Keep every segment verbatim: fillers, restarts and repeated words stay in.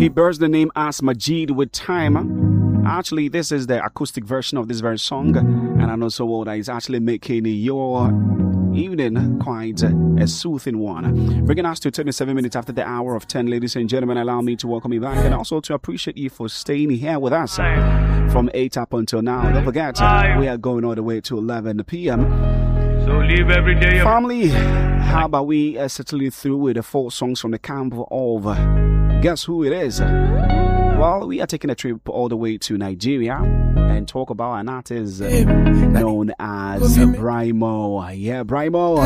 He bears the name as Majid with time. Actually, this is the acoustic version of this very song, and I know so well that it's actually making your evening quite a soothing one. Bringing us to twenty-seven minutes after the hour of ten, ladies and gentlemen, allow me to welcome you back and also to appreciate you for staying here with us from eight up until now. Don't forget, we are going all the way to eleven p.m. So live every day. Family, how about we uh, settle you through with the four songs from the camp of uh, guess who it is? Well, we are taking a trip all the way to Nigeria and talk about an artist uh, known as Brymo. Yeah, Brymo.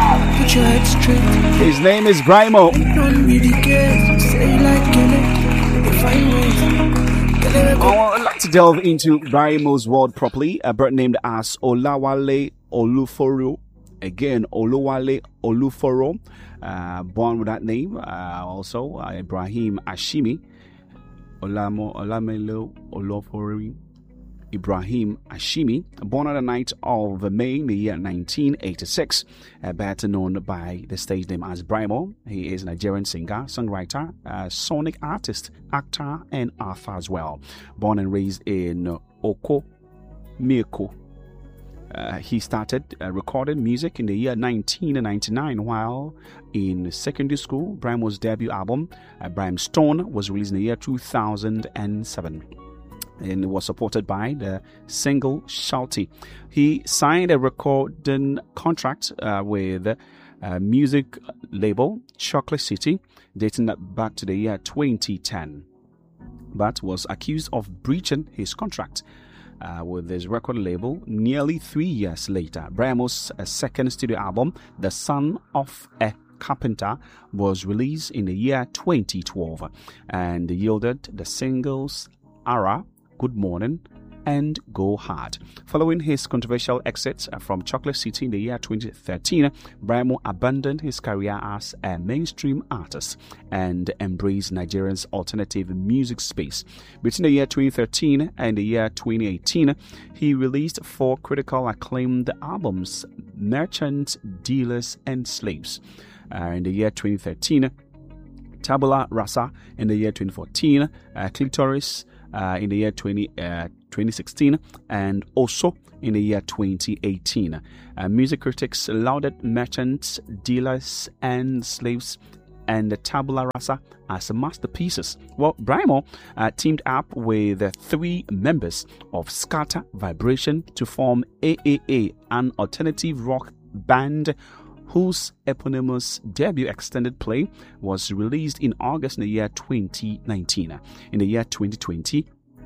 His name is Brymo. Oh, I'd like to delve into Brymo's world properly. A bird named as Olawale Oluforo. Again, Olawale Oluforo. Uh, born with that name. Uh, also, uh, Ibrahim Ashimi. Olamo Olamelo Olofori Ibrahim Ashimi, born on the ninth of May in the year nineteen eighty-six, uh, better known by the stage name as Brymo. He is a Nigerian singer, songwriter, uh, sonic artist, actor, and author as well. Born and raised in Oko Meko. Uh, he started uh, recording music in the year nineteen ninety-nine while in secondary school. Brymo's debut album, uh, Brimstone, was released in the year two thousand seven and was supported by the single Shouty. He signed a recording contract uh, with a music label, Chocolate City, dating back to the year twenty ten, but was accused of breaching his contract Uh, with his record label nearly three years later. Brymo's uh, second studio album, The Son of a Carpenter, was released in the year twenty twelve and yielded the singles Ara, Good Morning, and Go Hard. Following his controversial exit from Chocolate City in the year twenty thirteen, Brymo abandoned his career as a mainstream artist and embraced Nigeria's alternative music space. Between the year twenty thirteen and the year twenty eighteen, he released four critical acclaimed albums, Merchants, Dealers, and Slaves. Uh, in the year twenty thirteen, Tabula Rasa. In the year twenty fourteen, uh, Clitoris. Uh, in the year twenty, uh, twenty sixteen, and also in the year twenty eighteen. Uh, music critics lauded Merchants, Dealers, and Slaves and the Tabula Rasa as masterpieces. Well, Brymo uh, teamed up with uh, three members of Scatter Vibration to form A A A, an alternative rock band whose eponymous debut extended play was released in August in the year twenty nineteen. In the year twenty twenty,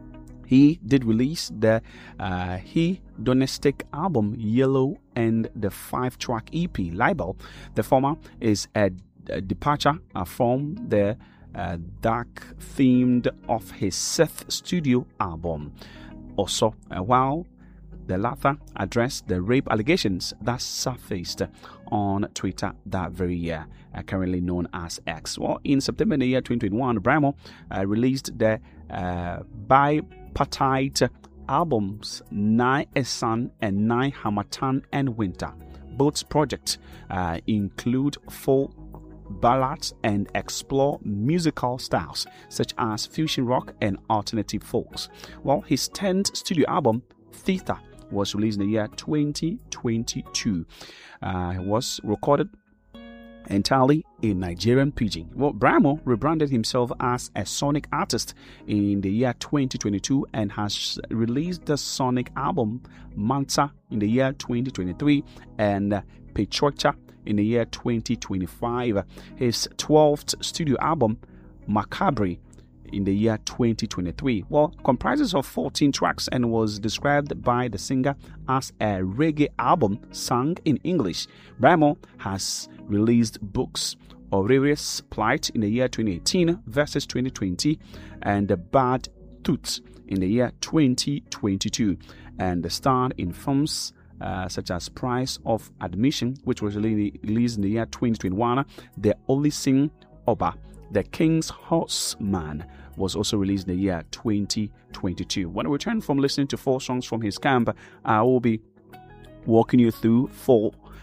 he did release the uh, hedonistic album Yellow and the five-track E P Libel. The former is a, a departure uh, from the uh, dark themed of his sixth studio album. Also, uh, while the latter addressed the rape allegations that surfaced on Twitter that very year, uh, currently known as X. Well, in September in the year twenty twenty-one, Brymo uh, released the uh, bipartite albums Nai Esan and Nai Hamatan and Winter. Both projects uh, include folk ballads and explore musical styles such as fusion rock and alternative folks. Well, his tenth studio album, Theta, was released in the year twenty twenty-two. Uh, it was recorded entirely in Nigerian pidgin. Well, Brymo rebranded himself as a sonic artist in the year twenty twenty-two and has released the sonic album Manta in the year twenty twenty-three and uh, Pechocha in the year twenty twenty-five. His twelfth studio album, Macabre, in the year twenty twenty-three, well, comprises of fourteen tracks and was described by the singer as a reggae album sung in English. Brymo has released books Aurelius Plight in the year twenty eighteen versus twenty twenty and The Bad Tooth in the year twenty twenty-two, and starred in films Uh, such as Price of Admission, which was released in the year twenty twenty-one. The Olisin Oba, The King's Horseman, was also released in the year twenty twenty-two. When I return from listening to four songs from his camp, I will be walking you through four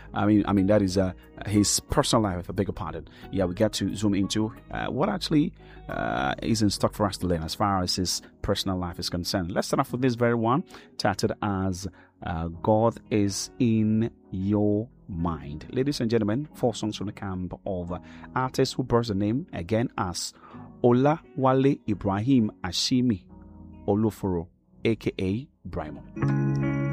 I mean, I mean that is uh, his personal life. I beg your pardon. Yeah, we get to zoom into uh, what actually uh, is in stock for us to learn as far as his personal life is concerned. Let's start off with this very one, titled as uh, "God is in Your Mind." Ladies and gentlemen, four songs from the camp of uh, artists who bears the name again as Olawale Ibrahim Ashimi Oluforo, aka Brymo.